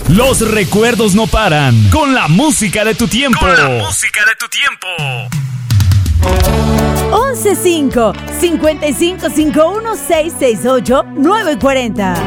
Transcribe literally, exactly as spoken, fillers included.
Los recuerdos no paran. Con la música de tu tiempo. Con la música de tu tiempo. once cinco, cincuenta y cinco cincuenta y uno, seiscientos sesenta y ocho, nueve cuarenta.